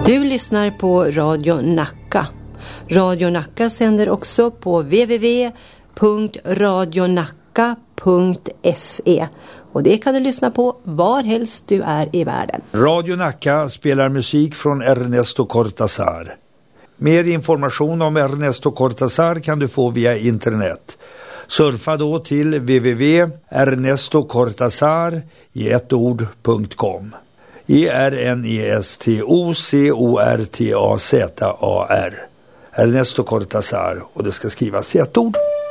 Du lyssnar på Radio Nacka. Radio Nacka sänder också på www.radionacka.se. Och det kan du lyssna på var helst du är i världen. Radio Nacka spelar musik från Ernesto Cortázar. Mer information om Ernesto Cortázar kan du få via internet. Surfa då till www.ernestocortazar.com. ERNESTOCORTAZAR. Ernesto Cortázar, och det ska skrivas i ett ord.